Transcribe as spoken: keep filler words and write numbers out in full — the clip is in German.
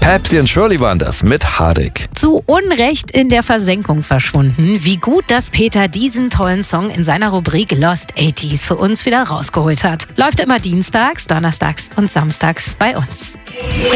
Papsy und Shirley waren das mit Hardig. Zu Unrecht in der Versenkung verschwunden. Wie gut, dass Peter diesen tollen Song in seiner Rubrik Lost achtziger für uns wieder rausgeholt hat. Läuft immer dienstags, donnerstags und samstags bei uns.